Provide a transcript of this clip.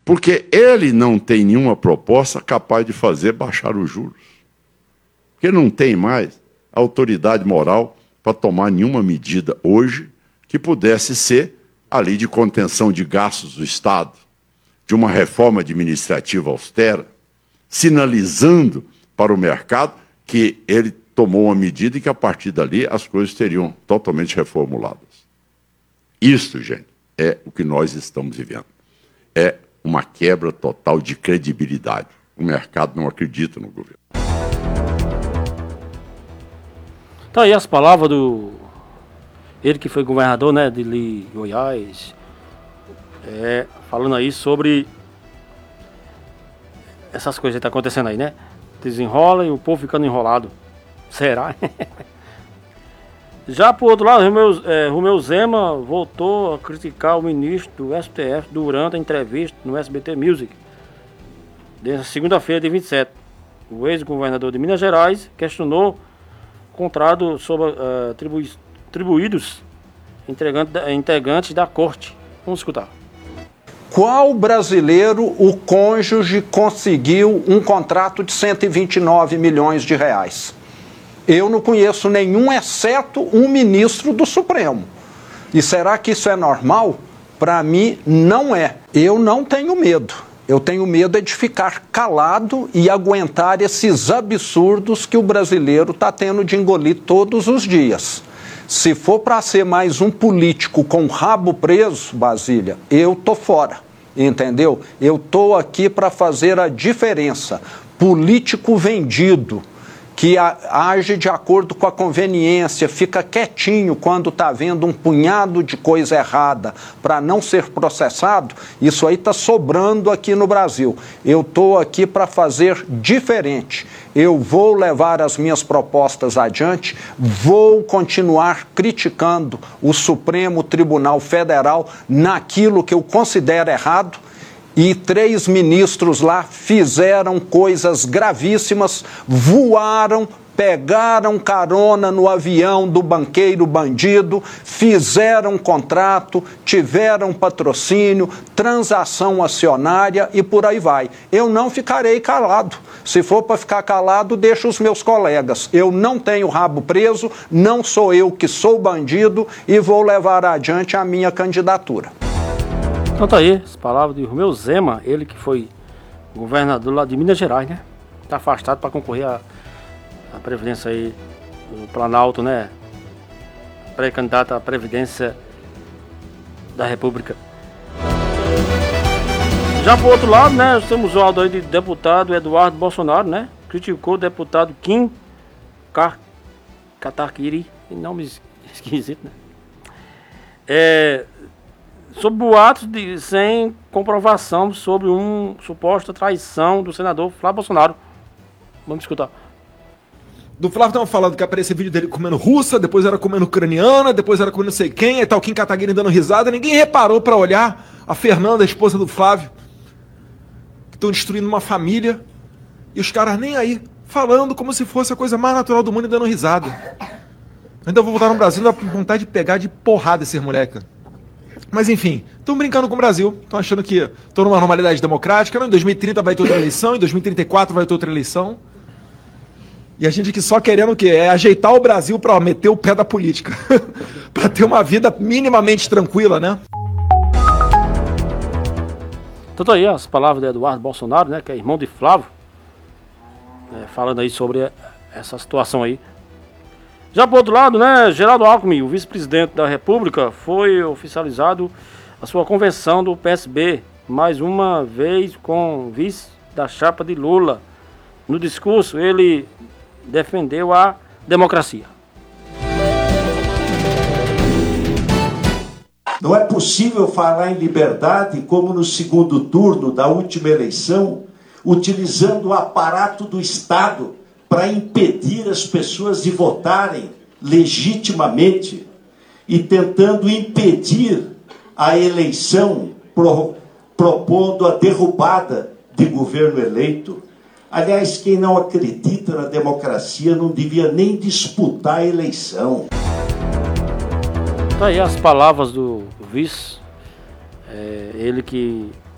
Porque ele não tem nenhuma proposta capaz de fazer baixar os juros. Porque não tem mais autoridade moral para tomar nenhuma medida hoje que pudesse ser a lei de contenção de gastos do Estado, de uma reforma administrativa austera, sinalizando para o mercado que ele tomou uma medida e que, a partir dali, as coisas teriam totalmente reformuladas. Isso, gente, é o que nós estamos vivendo. É uma quebra total de credibilidade. O mercado não acredita no governo. Então aí as palavras do... Ele que foi governador, né, de Goiás, falando aí sobre essas coisas que estão acontecendo aí, né? Desenrola e o povo ficando enrolado. Será? Já por outro lado, Romeu Zema voltou a criticar o ministro do STF durante a entrevista no SBT Music, desde segunda-feira de 27. O ex-governador de Minas Gerais questionou o contrato sobre atribuídos integrantes da corte. Vamos escutar. Qual brasileiro o cônjuge conseguiu um contrato de 129 milhões de reais? Eu não conheço nenhum, exceto um ministro do Supremo. E será que isso é normal? Para mim, não é. Eu não tenho medo. Eu tenho medo de ficar calado e aguentar esses absurdos que o brasileiro está tendo de engolir todos os dias. Se for para ser mais um político com o rabo preso, Basília, eu tô fora, entendeu? Eu tô aqui para fazer a diferença. Político vendido, que age de acordo com a conveniência, fica quietinho quando está vendo um punhado de coisa errada para não ser processado, isso aí está sobrando aqui no Brasil. Eu estou aqui para fazer diferente. Eu vou levar as minhas propostas adiante, vou continuar criticando o Supremo Tribunal Federal naquilo que eu considero errado. E 3 ministros lá fizeram coisas gravíssimas, voaram, pegaram carona no avião do banqueiro bandido, fizeram contrato, tiveram patrocínio, transação acionária e por aí vai. Eu não ficarei calado. Se for para ficar calado, deixa os meus colegas. Eu não tenho rabo preso, não sou eu que sou bandido e vou levar adiante a minha candidatura. Então tá aí, as palavras de Romeu Zema, ele que foi governador lá de Minas Gerais, né? Tá afastado para concorrer à Previdência aí, no Planalto, né? Pré-candidato à Previdência da República. Já por outro lado, né? Nós temos o áudio aí de deputado Eduardo Bolsonaro, né? Criticou o deputado Kim Kataguiri, nome esquisito, né? Sobre boatos sem comprovação sobre uma suposta traição do senador Flávio Bolsonaro. Vamos escutar. Do Flávio estavam falando que aparecia vídeo dele comendo russa, depois era comendo ucraniana, depois era comendo não sei quem, aí tá o Kim Kataguiri dando risada. Ninguém reparou pra olhar a Fernanda, a esposa do Flávio, que estão destruindo uma família, e os caras nem aí, falando como se fosse a coisa mais natural do mundo e dando risada. Ainda vou voltar no Brasil, dá vontade de pegar de porrada esses moleques. Mas enfim, estão brincando com o Brasil, estão achando que estão numa normalidade democrática, não, em 2030 vai ter outra eleição, em 2034 vai ter outra eleição. E a gente aqui só querendo o quê? É ajeitar o Brasil para meter o pé da política. Para ter uma vida minimamente tranquila, né? Então aí as palavras de Eduardo Bolsonaro, né, que é irmão de Flávio, falando aí sobre essa situação aí. Já por outro lado, né, Geraldo Alckmin, o vice-presidente da República, foi oficializado a sua convenção do PSB, mais uma vez com vice da chapa de Lula. No discurso, ele defendeu a democracia. Não é possível falar em liberdade como no segundo turno da última eleição, utilizando o aparato do Estado para impedir as pessoas de votarem legitimamente e tentando impedir a eleição, propondo a derrubada de governo eleito. Aliás, quem não acredita na democracia não devia nem disputar a eleição. Tá aí as palavras do vice, ele que